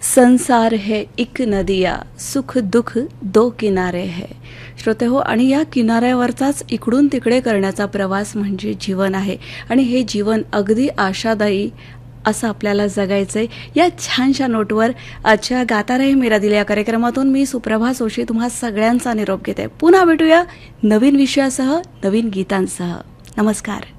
संसार है एक नदिया, सुख दुख दो किनारे है. श्रोते हो, आणि या किनाऱ्यावरचाच इकडून तिकडे करण्याचा प्रवास म्हणजे जीवन आहे. आणि हे जीवन अगदी आशादायी असं आपल्याला जगायचंय. या छानशा नोटवर आजच्या गाता रहे मेरा दिल या कार्यक्रमातून मी सुप्रभा जोशी तुम्हा सगळ्यांचा निरोप घेते. पुन्हा भेटूया नवीन विषयासह, नवीन गीतांसह. नमस्कार.